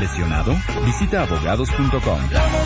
¿Lesionado? Visita abogados.com.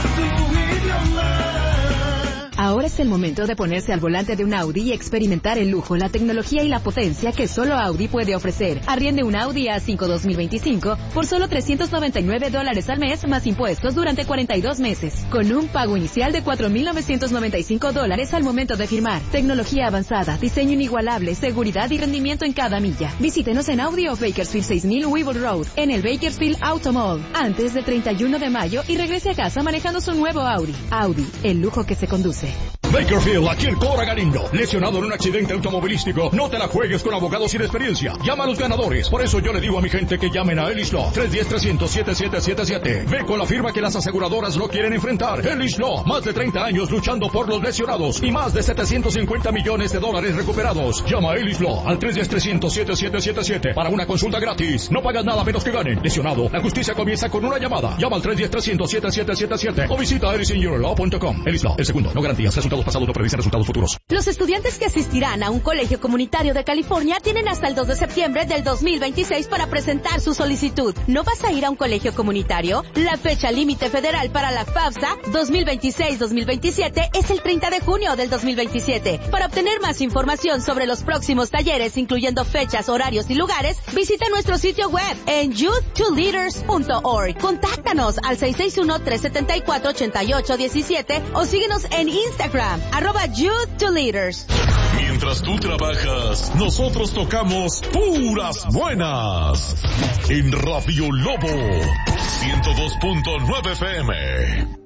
Ahora es el momento de ponerse al volante de un Audi y experimentar el lujo, la tecnología y la potencia que solo Audi puede ofrecer. Arriende un Audi A5 2025 por solo $399 al mes más impuestos durante 42 meses, con un pago inicial de $4,995 al momento de firmar. Tecnología avanzada, diseño inigualable, seguridad y rendimiento en cada milla. Visítenos en Audi of Bakersfield 6000 Weevil Road, en el Bakersfield Auto Mall, antes del 31 de mayo y regrese a casa manejando su nuevo Audi. Audi, el lujo que se conduce. Bakersfield, aquí el Cora Galindo. Lesionado en un accidente automovilístico. No te la juegues con abogados sin experiencia. Llama a los ganadores. Por eso yo le digo a mi gente que llamen a Ellis Law. 310-300-7777. Ve con la firma que las aseguradoras no quieren enfrentar. Ellis Law. Más de 30 años luchando por los lesionados. Y más de $750 millones recuperados. Llama a Ellis Law al 310-300-7777 para una consulta gratis. No pagas nada menos que ganen. Lesionado. La justicia comienza con una llamada. Llama al 310-300-7777 o visita ellisinyourlaw.com. Ellis Law. El segundo. No garantías. Resultados pasados no predicen resultados futuros. Los estudiantes que asistirán a un colegio comunitario de California tienen hasta el 2 de septiembre del 2026 para presentar su solicitud. ¿No vas a ir a un colegio comunitario? La fecha límite federal para la FAFSA 2026-2027 es el 30 de junio del 2027. Para obtener más información sobre los próximos talleres, incluyendo fechas, horarios y lugares, visita nuestro sitio web en youth2leaders.org. Contáctanos al 661-374-8817 o síguenos en Instagram, @youth2leaders. Mientras tú trabajas, nosotros tocamos puras buenas. En Radio Lobo 102.9 FM.